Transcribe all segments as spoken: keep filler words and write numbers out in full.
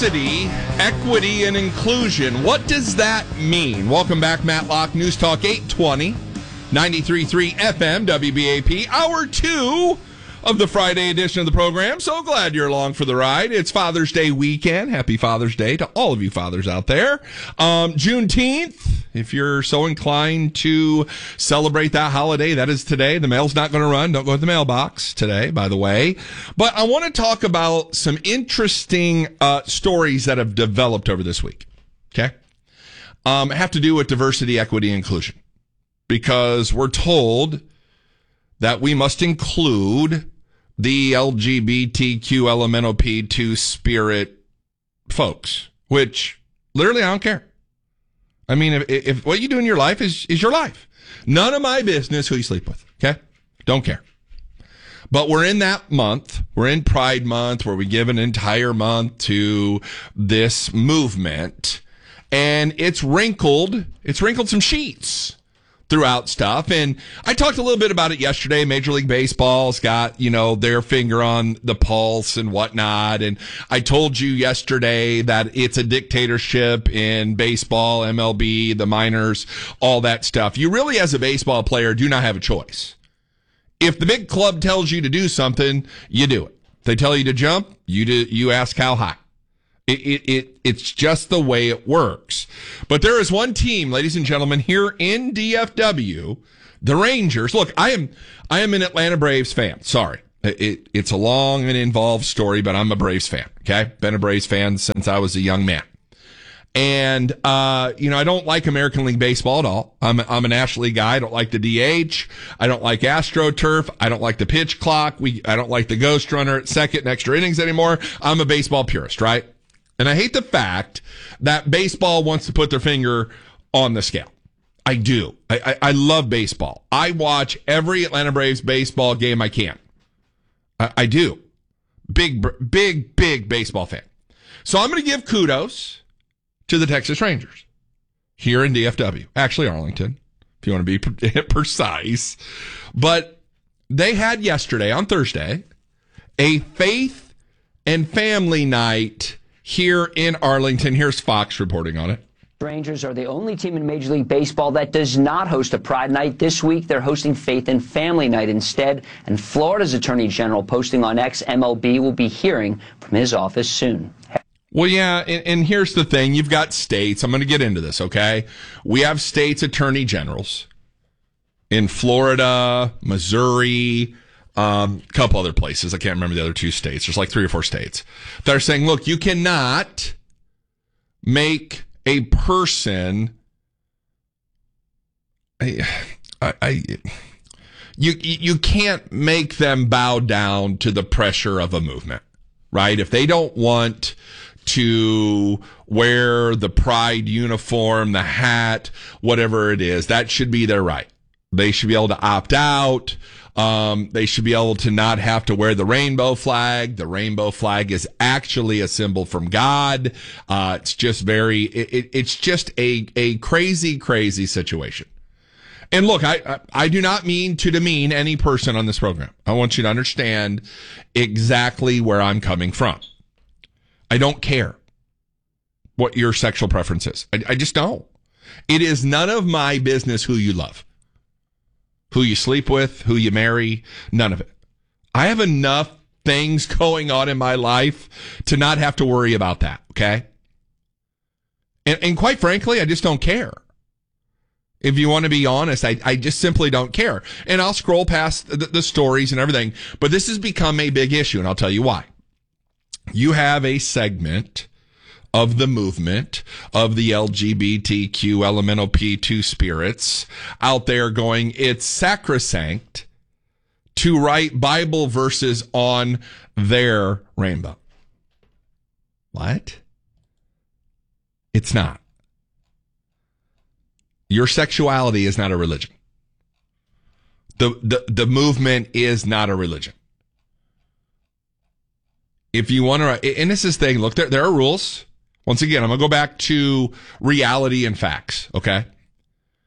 Diversity, equity, and inclusion. What does that mean? Welcome back, Matlock News Talk eight twenty, ninety-three point three F M, W B A P, hour two of the Friday edition of the program. So glad you're along for the ride. It's Father's Day weekend. Happy Father's Day to all of you fathers out there. Um, Juneteenth, if you're so inclined to celebrate that holiday, that is today. The mail's not going to run. Don't go to the mailbox today, by the way. But I want to talk about some interesting uh, stories that have developed over this week. Okay? Um, have to do with diversity, equity, inclusion. Because we're told that we must include the L G B T Q L M N O P two spirit folks, which literally I don't care. I mean, if, if what you do in your life is, is your life. None of my business who you sleep with, okay? Don't care. But we're in that month. We're in Pride Month where we give an entire month to this movement. And it's wrinkled, it's wrinkled some sheets throughout stuff. And I talked a little bit about it yesterday. Major League Baseball's got, you know, their finger on the pulse and whatnot. And I told you yesterday that it's a dictatorship in baseball, M L B, the minors, all that stuff. You really, as a baseball player, do not have a choice. If the big club tells you to do something, you do it. If they tell you to jump, you do, you ask how high. It, it, it, it's just the way it works. But there is one team, ladies and gentlemen, here in D F W, the Rangers. Look, I am, I am an Atlanta Braves fan. Sorry. It, it, it's a long and involved story, but I'm a Braves fan. Okay. Been a Braves fan since I was a young man. And, uh, you know, I don't like American League Baseball at all. I'm, I'm a National League guy. I don't like the D H. I don't like AstroTurf. I don't like the pitch clock. We, I don't like the ghost runner at second and extra innings anymore. I'm a baseball purist, right? And I hate the fact that baseball wants to put their finger on the scale. I do. I, I, I love baseball. I watch every Atlanta Braves baseball game I can. I, I do. Big, big, big baseball fan. So I'm going to give kudos to the Texas Rangers here in D F W. Actually, Arlington, if you want to be precise. But they had yesterday, on Thursday, a faith and family night here in Arlington. Here's Fox reporting on it. Rangers are the only team in Major League Baseball that does not host a Pride Night. This week, they're hosting Faith and Family Night instead. And Florida's Attorney General, posting on X, M L B will be hearing from his office soon. Well, yeah, and, and here's the thing. You've got states. I'm going to get into this, okay? We have states' attorney generals in Florida, Missouri, Um, a couple other places. I can't remember the other two states. There's like three or four states that are saying, look, you cannot make a person, I, I, I, you, you can't make them bow down to the pressure of a movement, right? If they don't want to wear the pride uniform, the hat, whatever it is, that should be their right. They should be able to opt out. Um, they should be able to not have to wear the rainbow flag. The rainbow flag is actually a symbol from God. Uh, it's just very, it, it, it's just a, a crazy, crazy situation. And look, I, I, I do not mean to demean any person on this program. I want you to understand exactly where I'm coming from. I don't care what your sexual preference is. I, I just don't. It is none of my business who you love, who you sleep with, who you marry, none of it. I have enough things going on in my life to not have to worry about that, okay? And, and quite frankly, I just don't care. If you want to be honest, I, I just simply don't care. And I'll scroll past the, the stories and everything, but this has become a big issue, and I'll tell you why. You have a segment of the movement of the L G B T Q L M N O P two spirits out there going, it's sacrosanct to write Bible verses on their rainbow. What? It's not. Your sexuality is not a religion. The, the, the movement is not a religion. If you want to, and this is the thing, look, there, there are rules. Once again, I'm going to go back to reality and facts, okay?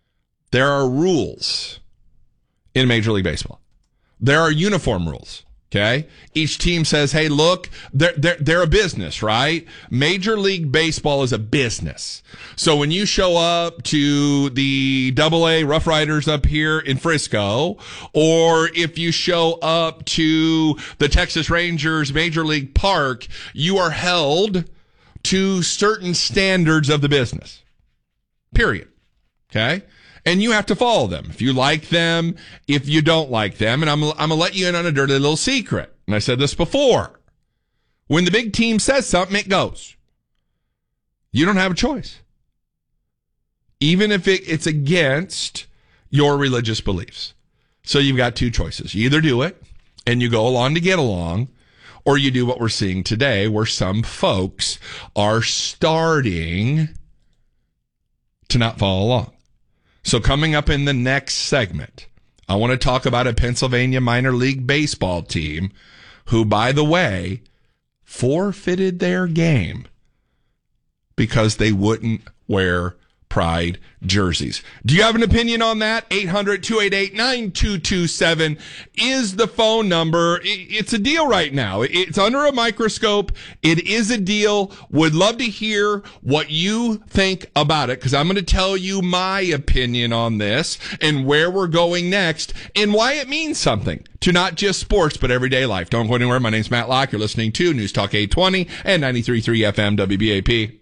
There are rules in Major League Baseball. There are uniform rules, Okay. Each team says, hey, look, they're, they're, they're a business, right? Major League Baseball is a business. So when you show up to the double A Rough Riders up here in Frisco, or if you show up to the Texas Rangers Major League Park, you are held to certain standards of the business. Period. Okay. And you have to follow them. If you like them, if you don't like them. And I'm, I'm going to let you in on a dirty little secret. And I said this before. When the big team says something, it goes. You don't have a choice. Even if it, it's against your religious beliefs. So you've got two choices. You either do it and you go along to get along, or you do what we're seeing today, where some folks are starting to not follow along. So coming up in the next segment, I want to talk about a Pennsylvania minor league baseball team who, by the way, forfeited their game because they wouldn't wear Pride jerseys. Do you have an opinion on that? eight hundred, two eight eight, nine two two seven is the phone number. It's a deal right now. It's under a microscope. It is a deal. Would love to hear what you think about it, because I'm going to tell you my opinion on this and where we're going next and why it means something to not just sports, but everyday life. Don't go anywhere. My name's Matt Locke. You're listening to News Talk eight twenty and ninety-three point three F M W B A P.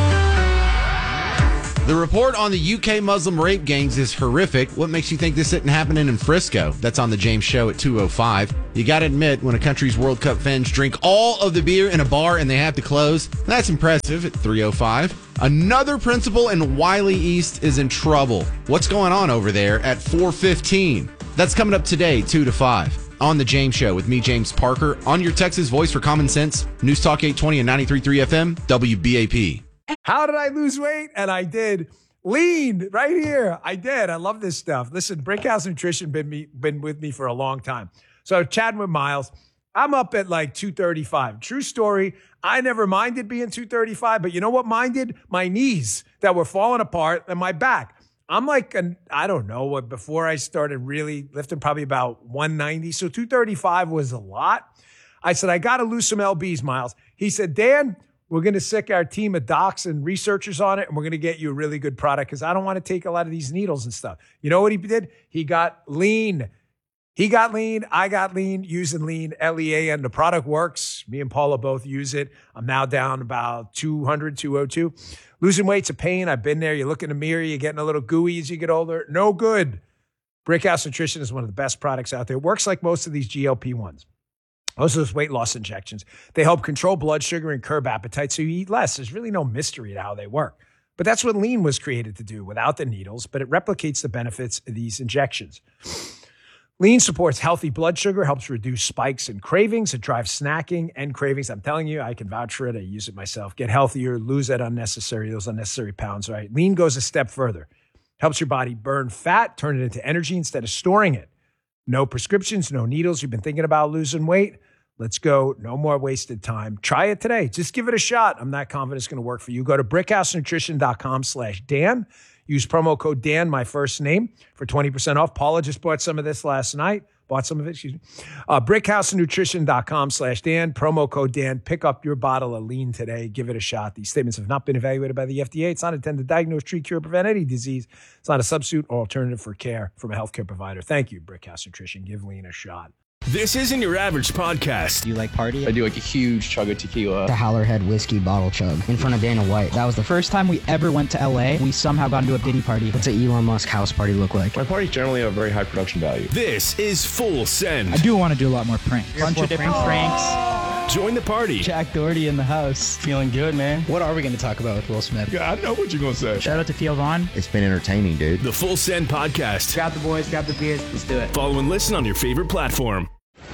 The report on the U K Muslim rape gangs is horrific. What makes you think this isn't happening in Frisco? That's on the James Show at two oh five. You got to admit, when a country's World Cup fans drink all of the beer in a bar and they have to close, that's impressive at three oh five. Another principal in Wiley East is in trouble. What's going on over there at four fifteen? That's coming up today, two to five. On the James Show with me, James Parker, on your Texas voice for common sense, News Talk eight twenty and ninety-three point three F M, W B A P. How did I lose weight? And I did. Lean right here. I did. I love this stuff. Listen, Brickhouse Nutrition been me been with me for a long time. So chatting with Miles, I'm up at like two thirty-five. True story. I never minded being two thirty-five, but you know what minded? My knees that were falling apart and my back. I'm like, an, I don't know what, before I started really lifting, probably about one ninety. So two thirty-five was a lot. I said, I got to lose some L Bs, Miles. He said, Dan, we're going to sick our team of docs and researchers on it, and we're going to get you a really good product because I don't want to take a lot of these needles and stuff. You know what he did? He got lean. He got lean. I got lean using lean, L E A N. The product works. Me and Paula both use it. I'm now down about two hundred, two oh two. Losing weight's a pain. I've been there. You look in the mirror. You're getting a little gooey as you get older. No good. Brickhouse Nutrition is one of the best products out there. It works like most of these G L P ones. Most of those weight loss injections, they help control blood sugar and curb appetite so you eat less. There's really no mystery to how they work. But that's what lean was created to do without the needles, but it replicates the benefits of these injections. Lean supports healthy blood sugar, helps reduce spikes and cravings. It drives snacking and cravings. I'm telling you, I can vouch for it. I use it myself. Get healthier, lose that unnecessary, those unnecessary pounds, right? Lean goes a step further. Helps your body burn fat, turn it into energy instead of storing it. No prescriptions, no needles. You've been thinking about losing weight? Let's go. No more wasted time. Try it today. Just give it a shot. I'm not confident it's going to work for you. Go to brickhousenutrition.com slash Dan. Use promo code Dan, my first name, for twenty percent off. Paula just bought some of this last night. Bought some of it, excuse me. Uh, brickhousenutrition.com slash Dan. Promo code Dan. Pick up your bottle of lean today. Give it a shot. These statements have not been evaluated by the F D A. It's not intended to diagnose, treat, cure, prevent any disease. It's not a substitute or alternative for care from a healthcare provider. Thank you, Brickhouse Nutrition. Give lean a shot. This isn't your average podcast. Do you like party? I do like a huge chug of tequila. The Howlerhead whiskey bottle chug in front of Dana White. That was the first time we ever went to L A. We somehow got into a Diddy party. What's an Elon Musk house party look like? My parties generally have very high production value. This is Full Send. I do want to do a lot more pranks. Bunch of different pranks. Join the party. Jack Doherty in the house. Feeling good, man. What are we going to talk about with Will Smith? Yeah, I know what you're going to say. Shout out to Theo Vaughn. It's been entertaining, dude. The Full Send podcast. Grab the boys, grab the beers. Let's do it. Follow and listen on your favorite platform.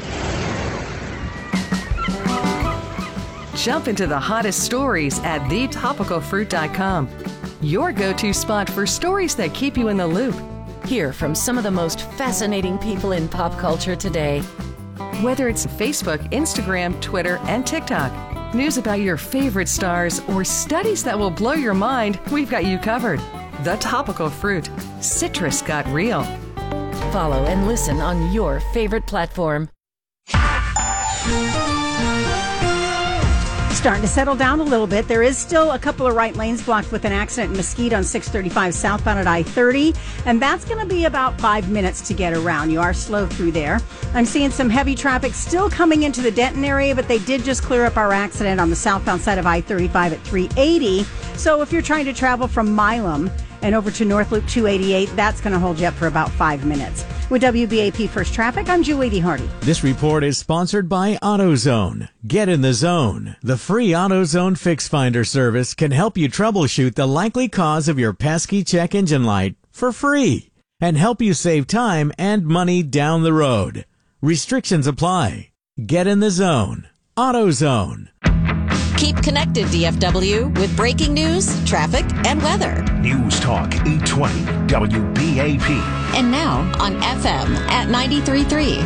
Jump into the hottest stories at the topical fruit dot com. Your go-to spot for stories that keep you in the loop. Hear from some of the most fascinating people in pop culture today. Whether it's Facebook, Instagram, Twitter, and TikTok, news about your favorite stars, or studies that will blow your mind, we've got you covered. The Topical Fruit. Citrus got real. Follow and listen on your favorite platform. Starting to settle down a little bit. There is still a couple of right lanes blocked with an accident in Mesquite on six thirty-five southbound at I thirty, and that's going to be about five minutes to get around. You are slow through there. I'm seeing some heavy traffic still coming into the Denton area, but they did just clear up our accident on the southbound side of I thirty-five at three eighty. So if you're trying to travel from Milam and over to North Loop two eighty-eight, that's going to hold you up for about five minutes. With W B A P First Traffic, I'm Julie D. Hardy. This report is sponsored by AutoZone. Get in the zone. The free AutoZone Fix Finder service can help you troubleshoot the likely cause of your pesky check engine light for free and help you save time and money down the road. Restrictions apply. Get in the zone. AutoZone. Keep connected, D F W, with breaking news, traffic, and weather. News Talk eight twenty W B A P. And now on F M at ninety-three point three.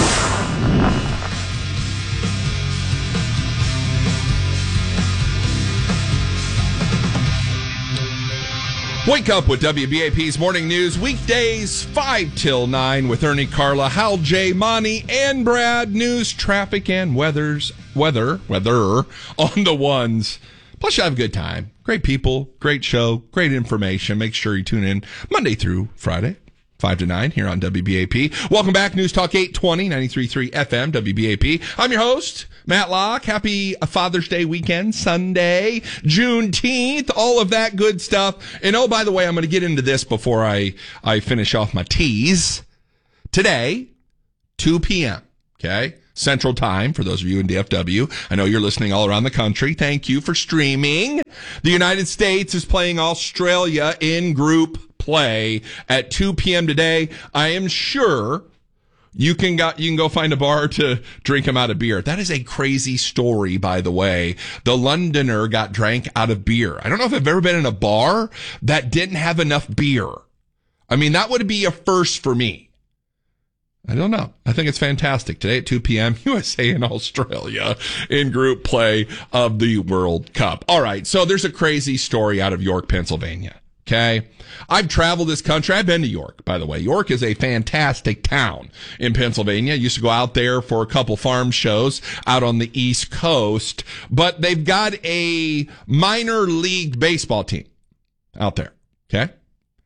Wake up with W B A P's Morning News, weekdays five till nine with Ernie, Carla, Hal, Jay, Monty, and Brad. News, traffic, and weathers, weather, weather on the ones. Plus, you have a good time. Great people, great show, great information. Make sure you tune in Monday through Friday, five to nine here on W B A P. Welcome back, News Talk eight twenty, ninety-three point three F M, W B A P. I'm your host, Matt Locke. Happy Father's Day weekend, Sunday, Juneteenth, all of that good stuff. And oh, by the way, I'm going to get into this before I, I finish off my tease. Today, two p.m., okay? Central Time, for those of you in D F W. I know you're listening all around the country. Thank you for streaming. The United States is playing Australia in group play at two p.m. today. I am sure you can go, you can go find a bar to drink them out of beer. That is a crazy story, by the way. The Londoner got drank out of beer. I don't know if I've ever been in a bar that didn't have enough beer. I mean, that would be a first for me. I don't know. I think it's fantastic. Today at two p.m., U S A and Australia in group play of the World Cup. All right, so there's a crazy story out of York, Pennsylvania. Okay? I've traveled this country. I've been to York, by the way. York is a fantastic town in Pennsylvania. I used to go out there for a couple farm shows out on the East Coast. But they've got a minor league baseball team out there. Okay?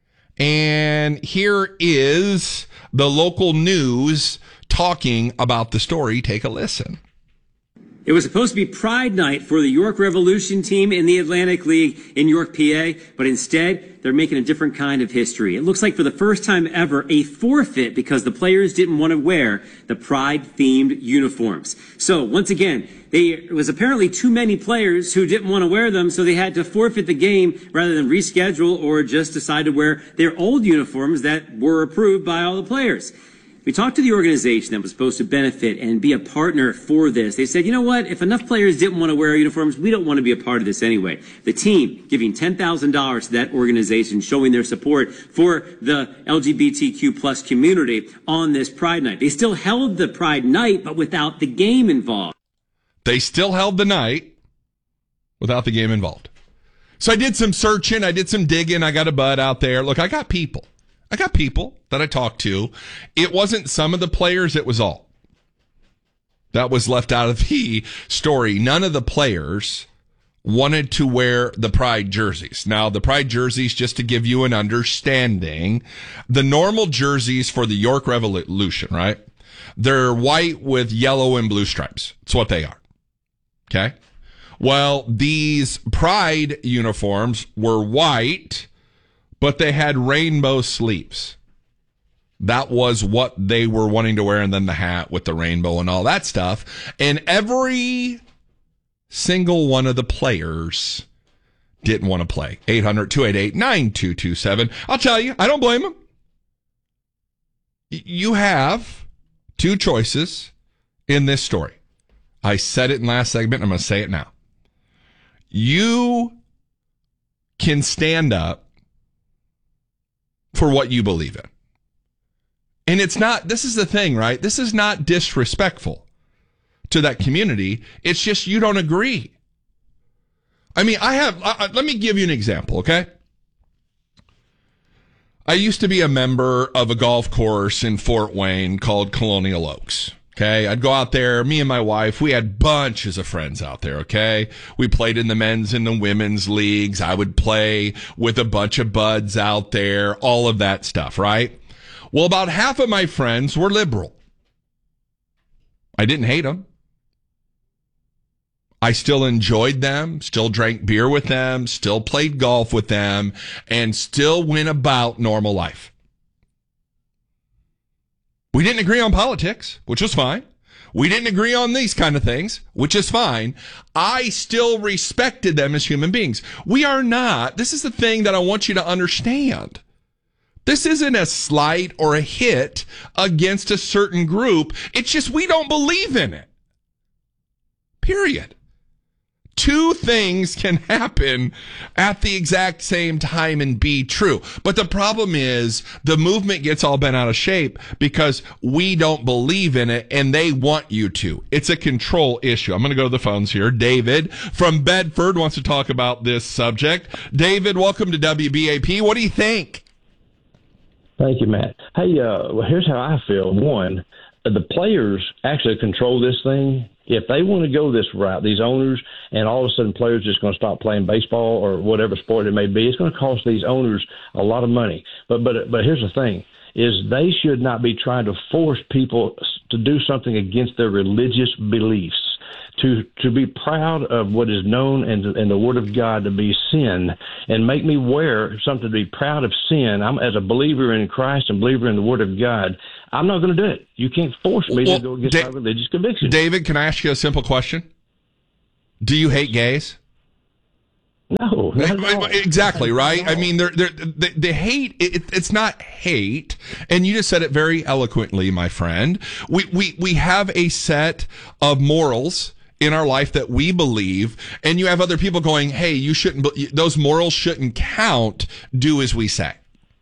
And here is the local news talking about the story. Take a listen. It was supposed to be Pride Night for the York Revolution team in the Atlantic League in York, P A, but instead they're making a different kind of history. It looks like for the first time ever, a forfeit because the players didn't want to wear the Pride-themed uniforms. So once again, they, it was apparently too many players who didn't want to wear them, so they had to forfeit the game rather than reschedule or just decide to wear their old uniforms that were approved by all the players. We talked to the organization that was supposed to benefit and be a partner for this. They said, you know what? If enough players didn't want to wear our uniforms, we don't want to be a part of this anyway. The team giving ten thousand dollars to that organization, showing their support for the L G B T Q plus community on this Pride Night. They still held the Pride Night, but without the game involved. They still held the night without the game involved. So I did some searching. I did some digging. I got a bud out there. Look, I got people. I got people that I talked to. It wasn't some of the players. It was all. That was left out of the story. None of the players wanted to wear the Pride jerseys. Now, the Pride jerseys, just to give you an understanding, the normal jerseys for the York Revolution, right? They're white with yellow and blue stripes. That's what they are. Okay? Well, these Pride uniforms were white, but they had rainbow sleeves. That was what they were wanting to wear, and then the hat with the rainbow and all that stuff. And every single one of the players didn't want to play. eight hundred, two eight eight, nine two two seven. I'll tell you, I don't blame them. You have two choices in this story. I said it in last segment, I'm going to say it now. You can stand up for what you believe in. And it's not, this is the thing, right? This is not disrespectful to that community. It's just you don't agree. I mean, I have, uh, let me give you an example, okay? I used to be a member of a golf course in Fort Wayne called Colonial Oaks. Okay, I'd go out there, me and my wife, we had bunches of friends out there, okay? We played in the men's and the women's leagues. I would play with a bunch of buds out there, all of that stuff, right? Well, about half of my friends were liberal. I didn't hate them. I still enjoyed them, still drank beer with them, still played golf with them, and still went about normal life. We didn't agree on politics, which was fine. We didn't agree on these kind of things, which is fine. I still respected them as human beings. We are not, this is the thing that I want you to understand. This isn't a slight or a hit against a certain group. It's just we don't believe in it. Period. Two things can happen at the exact same time and be true. But the problem is the movement gets all bent out of shape because we don't believe in it and they want you to. It's a control issue. I'm going to go to the phones here. David from Bedford wants to talk about this subject. David, welcome to W B A P. What do you think? Thank you, Matt. Hey, uh, well, here's how I feel. One, the players actually control this thing. If they want to go this route, these owners, and all of a sudden players are just going to stop playing baseball or whatever sport it may be, it's going to cost these owners a lot of money. But but but here's the thing, is they should not be trying to force people to do something against their religious beliefs. To to be proud of what is known in, in the Word of God to be sin, and make me wear something to be proud of sin. I'm as a believer in Christ and believer in the Word of God. I'm not going to do it. You can't force me well, to go against da- my religious convictions. David, can I ask you a simple question? Do you hate gays? No, not at all. Exactly, right? I mean, they're, they're, the, the hate, it, it's not hate, and you just said it very eloquently, my friend. We, we, we have a set of morals in our life that we believe, and you have other people going, hey, you shouldn't, those morals shouldn't count, do as we say.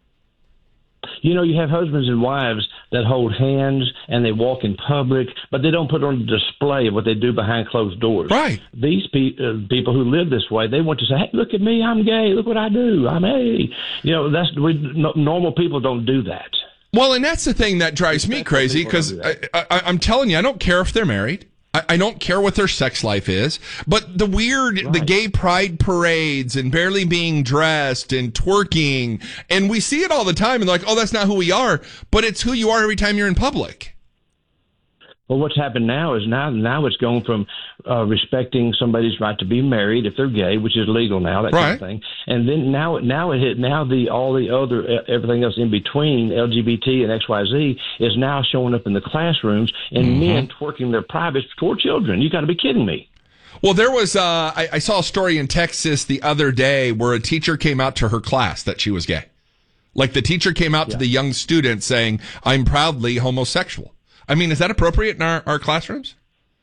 You know, you have husbands and wives that hold hands and they walk in public, but they don't put on display of what they do behind closed doors. Right. These pe- uh, people who live this way, they want to say, hey, look at me, I'm gay, look what I do, I'm hey. You know, that's we, no, normal people don't do that. Well, and that's the thing that drives me crazy, because I, I, I'm telling you, I don't care if they're married. I don't care what their sex life is, but the weird, right. the gay pride parades and barely being dressed and twerking, and we see it all the time and like, oh, that's not who we are, but it's who you are every time you're in public. Well, what's happened now is now now it's going from uh, respecting somebody's right to be married if they're gay, which is legal now, that right. kind of thing, and then now now it hit now the all the other everything else in between L G B T and X Y Z is now showing up in the classrooms and mm-hmm. men twerking their privates toward children. You got to be kidding me. Well, there was uh, I, I saw a story in Texas the other day where a teacher came out to her class that she was gay. Like the teacher came out yeah. to the young students saying, "I'm proudly homosexual." I mean, is that appropriate in our, our classrooms?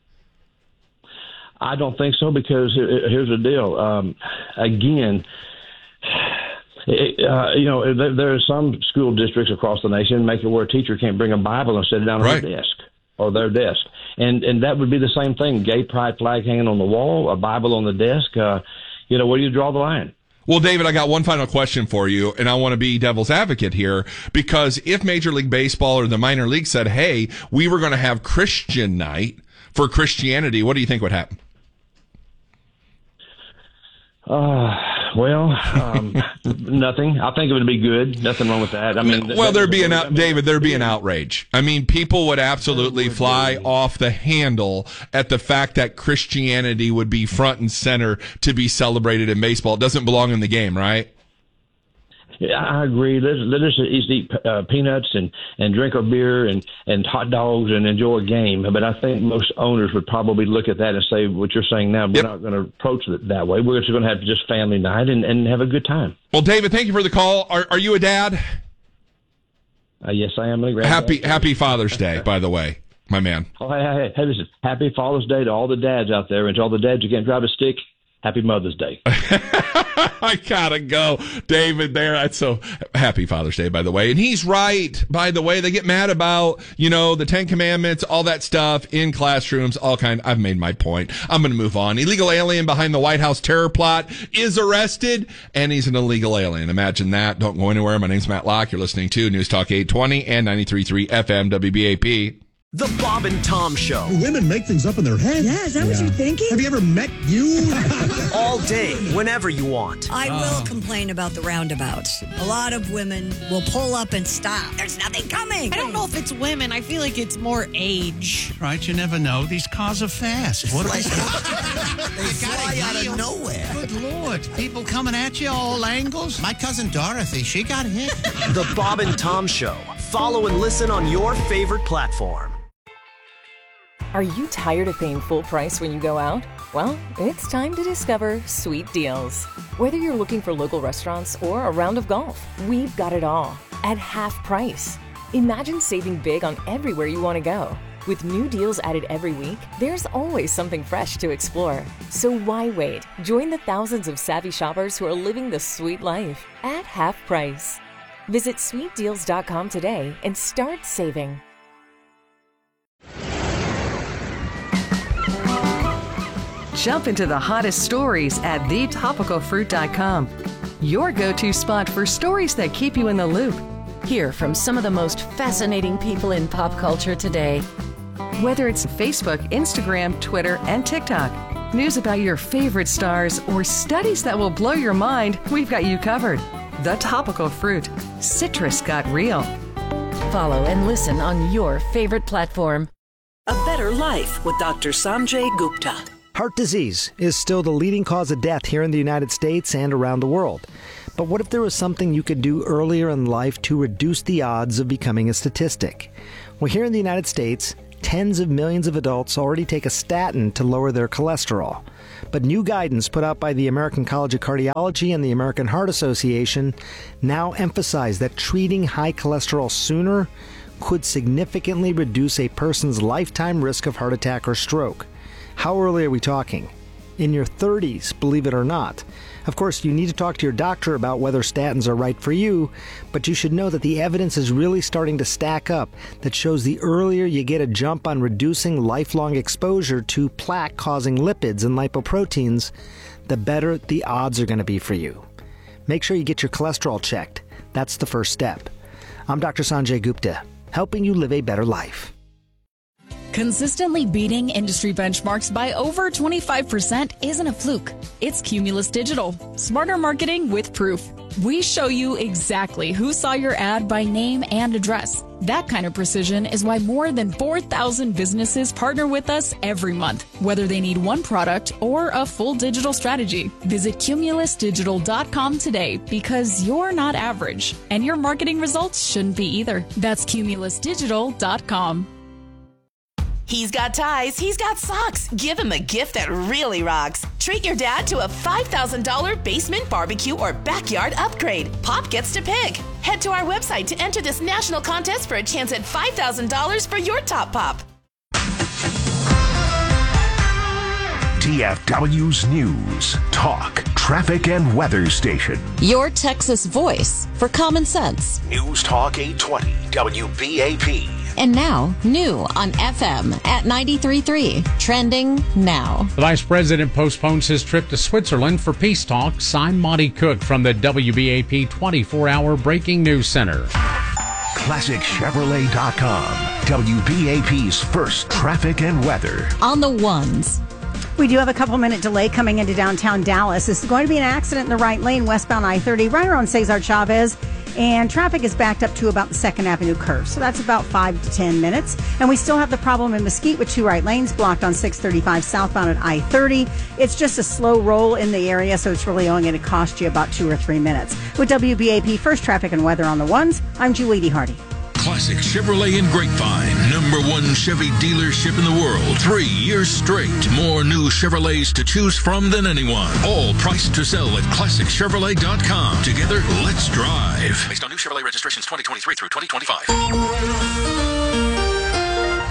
I don't think so, because here's the deal. Um, again, it, uh, you know, there, there are some school districts across the nation make it where a teacher can't bring a Bible and sit it down on right. their desk or their desk. And and that would be the same thing. Gay pride flag hanging on the wall, a Bible on the desk. Uh, you know, where do you draw the line? Well, David, I got one final question for you, and I want to be devil's advocate here, because if Major League Baseball or the minor league said, hey, we were going to have Christian night for Christianity, what do you think would happen? Uh, well, um, nothing. I think it would be good. Nothing wrong with that. I mean, well, there'd be an out, David. There'd be an outrage. I mean, people would absolutely fly off the handle at the fact that Christianity would be front and center to be celebrated in baseball. It doesn't belong in the game, right? Yeah, I agree. Let's, let's just eat uh, peanuts and, and drink our beer and, and hot dogs and enjoy a game. But I think most owners would probably look at that and say, what you're saying now, we're yep. not going to approach it that way. We're just going to have just family night and, and have a good time. Well, David, thank you for the call. Are, are you a dad? Uh, yes, I am. A happy Happy Father's Day, by the way, my man. Oh, hey, hey, hey, listen, happy Father's Day to all the dads out there. And to all the dads who can't drive a stick, happy Mother's Day. I gotta go, David. There, that's so happy Father's Day, by the way. And he's right. By the way, they get mad about you know the Ten Commandments, all that stuff in classrooms, all kind. I've made my point. I'm gonna move on. Illegal alien behind the White House terror plot is arrested, and he's an illegal alien. Imagine that. Don't go anywhere. My name's Matt Locke. You're listening to News Talk eight twenty and ninety-three point three F M W B A P. The Bob and Tom Show. Women make things up in their head. Yeah, is that what you're thinking? Have you ever met you? All day, whenever you want. I will complain about the roundabouts. A lot of women will pull up and stop. There's nothing coming. I don't know if it's women. I feel like it's more age. Right, you never know. These cars are fast. What are they? They fly out of nowhere. Good Lord. People coming at you all angles. My cousin Dorothy, she got hit. The Bob and Tom Show. Follow and listen on your favorite platform. Are you tired of paying full price when you go out? Well, it's time to discover Sweet Deals. Whether you're looking for local restaurants or a round of golf, we've got it all at half price. Imagine saving big on everywhere you want to go. With new deals added every week, there's always something fresh to explore. So why wait? Join the thousands of savvy shoppers who are living the sweet life at half price. Visit sweet deals dot com today and start saving. Jump into the hottest stories at the topical fruit dot com. Your go-to spot for stories that keep you in the loop. Hear from some of the most fascinating people in pop culture today. Whether it's Facebook, Instagram, Twitter, and TikTok, news about your favorite stars, or studies that will blow your mind, we've got you covered. The Topical Fruit. Citrus got real. Follow and listen on your favorite platform. A Better Life with Doctor Sanjay Gupta. Heart disease is still the leading cause of death here in the United States and around the world. But what if there was something you could do earlier in life to reduce the odds of becoming a statistic? Well, here in the United States, tens of millions of adults already take a statin to lower their cholesterol. But new guidance put out by the American College of Cardiology and the American Heart Association now emphasize that treating high cholesterol sooner could significantly reduce a person's lifetime risk of heart attack or stroke. How early are we talking? In your thirties, believe it or not. Of course, you need to talk to your doctor about whether statins are right for you, but you should know that the evidence is really starting to stack up that shows the earlier you get a jump on reducing lifelong exposure to plaque-causing lipids and lipoproteins, the better the odds are going to be for you. Make sure you get your cholesterol checked. That's the first step. I'm Doctor Sanjay Gupta, helping you live a better life. Consistently beating industry benchmarks by over twenty-five percent isn't a fluke. It's Cumulus Digital. Smarter marketing with proof. We show you exactly who saw your ad by name and address. That kind of precision is why more than four thousand businesses partner with us every month, whether they need one product or a full digital strategy. Visit cumulus digital dot com today because you're not average, and your marketing results shouldn't be either. That's cumulus digital dot com. He's got ties, he's got socks. Give him a gift that really rocks. Treat your dad to a five thousand dollars basement, barbecue, or backyard upgrade. Pop gets to pick. Head to our website to enter this national contest for a chance at five thousand dollars for your top pop. T F W's News, Talk, Traffic, and Weather Station. Your Texas voice for common sense. News Talk eight twenty W B A P. And now, new on F M at ninety-three point three. Trending now. The Vice President postpones his trip to Switzerland for peace talks. I'm Monty Cook from the W B A P twenty-four hour Breaking News Center. Classic Chevrolet dot com. W B A P's first traffic and weather. On the ones. We do have a couple minute delay coming into downtown Dallas. This is going to be an accident in the right lane, westbound I thirty, right around Cesar Chavez. And traffic is backed up to about the second Avenue curve. So that's about five to ten minutes. And we still have the problem in Mesquite with two right lanes blocked on six thirty-five southbound at I thirty. It's just a slow roll in the area, so it's really only going to cost you about two or three minutes. With W B A P First Traffic and Weather on the ones, I'm Julie Hardy. Classic Chevrolet in Grapevine, number one Chevy dealership in the world. Three years straight. More new Chevrolets to choose from than anyone. All priced to sell at classic chevrolet dot com. Together, let's drive. Based on new Chevrolet registrations twenty twenty-three through twenty twenty-five.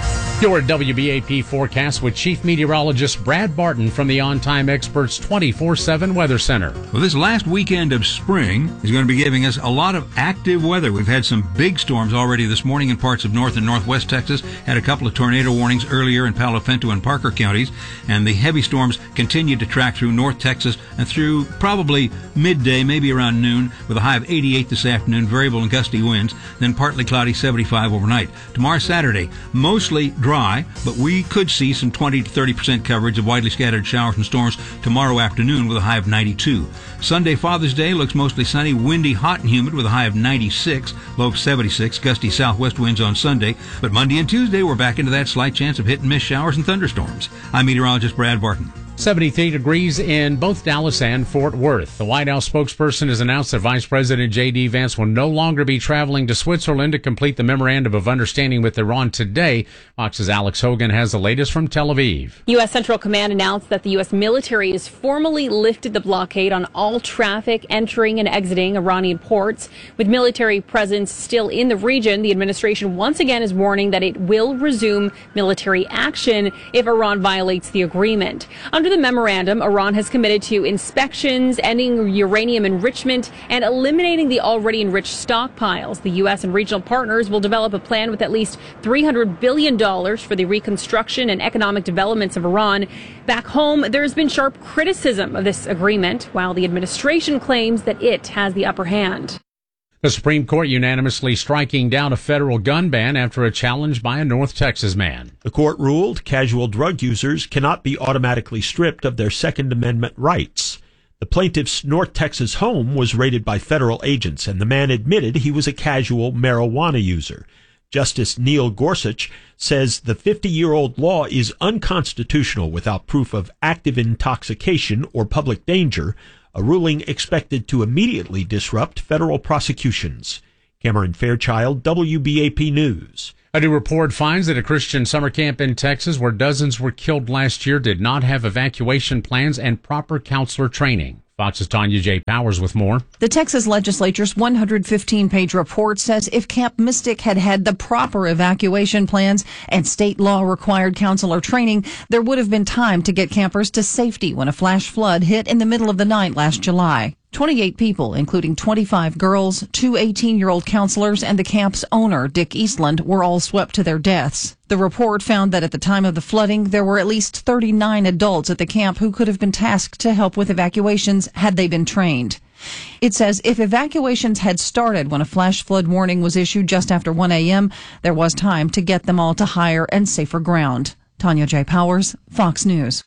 Your W B A P forecast with Chief Meteorologist Brad Barton from the On Time Experts twenty-four seven Weather Center. Well, this last weekend of spring is going to be giving us a lot of active weather. We've had some big storms already this morning in parts of north and northwest Texas. Had a couple of tornado warnings earlier in Palo Pinto and Parker counties. And the heavy storms continue to track through North Texas and through probably midday, maybe around noon, with a high of eighty-eight this afternoon, variable and gusty winds, then partly cloudy, seventy-five overnight. Tomorrow, Saturday, mostly dry, but we could see some twenty to thirty percent coverage of widely scattered showers and storms tomorrow afternoon with a high of ninety-two. Sunday, Father's Day, looks mostly sunny, windy, hot and humid with a high of ninety-six, low of seventy-six, gusty southwest winds on Sunday. But Monday and Tuesday, we're back into that slight chance of hit and miss showers and thunderstorms. I'm meteorologist Brad Barton. seventy-three degrees in both Dallas and Fort Worth. The White House spokesperson has announced that Vice President J D. Vance will no longer be traveling to Switzerland to complete the memorandum of understanding with Iran today. Fox's Alex Hogan has the latest from Tel Aviv. U S. Central Command announced that the U S military has formally lifted the blockade on all traffic entering and exiting Iranian ports. With military presence still in the region, the administration once again is warning that it will resume military action if Iran violates the agreement. Under the memorandum, Iran has committed to inspections, ending uranium enrichment, and eliminating the already enriched stockpiles. The U S and regional partners will develop a plan with at least three hundred billion dollars for the reconstruction and economic developments of Iran. Back home, there's been sharp criticism of this agreement, while the administration claims that it has the upper hand. The Supreme Court unanimously striking down a federal gun ban after a challenge by a North Texas man. The court ruled casual drug users cannot be automatically stripped of their Second Amendment rights. The plaintiff's North Texas home was raided by federal agents, and the man admitted he was a casual marijuana user. Justice Neil Gorsuch says the fifty-year-old law is unconstitutional without proof of active intoxication or public danger, a ruling expected to immediately disrupt federal prosecutions. Cameron Fairchild, W B A P News. A new report finds that a Christian summer camp in Texas where dozens were killed last year did not have evacuation plans and proper counselor training. Fox's Tanya J. Powers with more. The Texas legislature's one hundred fifteen page report says if Camp Mystic had had the proper evacuation plans and state law required counselor training, there would have been time to get campers to safety when a flash flood hit in the middle of the night last July. twenty-eight people, including twenty-five girls, two eighteen-year-old counselors, and the camp's owner, Dick Eastland, were all swept to their deaths. The report found that at the time of the flooding, there were at least thirty-nine adults at the camp who could have been tasked to help with evacuations had they been trained. It says if evacuations had started when a flash flood warning was issued just after one a.m., there was time to get them all to higher and safer ground. Tanya J. Powers, Fox News.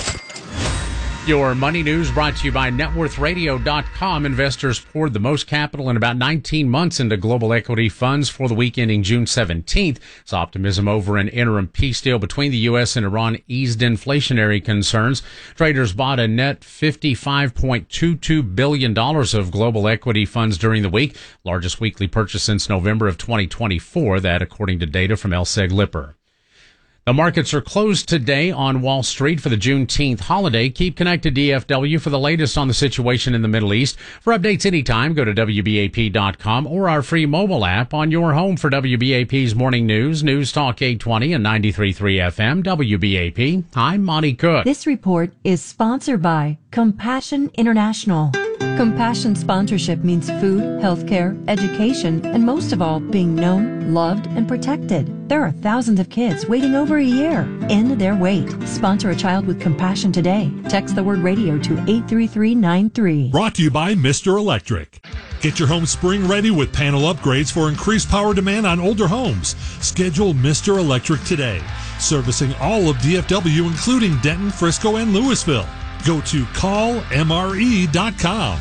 Your money news brought to you by net worth radio dot com. Investors poured the most capital in about nineteen months into global equity funds for the week ending June seventeenth. As optimism over an interim peace deal between the U S and Iran eased inflationary concerns. Traders bought a net fifty-five point two two billion dollars of global equity funds during the week, largest weekly purchase since November of twenty twenty-four, that according to data from L S E G Lipper. The markets are closed today on Wall Street for the Juneteenth holiday. Keep connected to D F W for the latest on the situation in the Middle East. For updates anytime, go to W B A P dot com or our free mobile app on your home for W B A P's morning news, News Talk eight twenty and ninety-three point three F M, W B A P. I'm Monty Cook. This report is sponsored by Compassion International. Compassion sponsorship means food, healthcare, education, and most of all, being known, loved, and protected. There are thousands of kids waiting over a year. End their wait. Sponsor a child with compassion today. Text the word radio to eight three three nine three. Brought to you by Mister Electric. Get your home spring ready with panel upgrades for increased power demand on older homes. Schedule Mister Electric today. Servicing all of D F W, including Denton, Frisco, and Louisville. Go to call M R E dot com.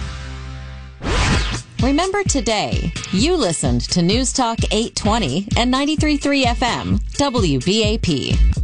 Remember today, you listened to News Talk eight twenty and ninety-three point three F M, W B A P.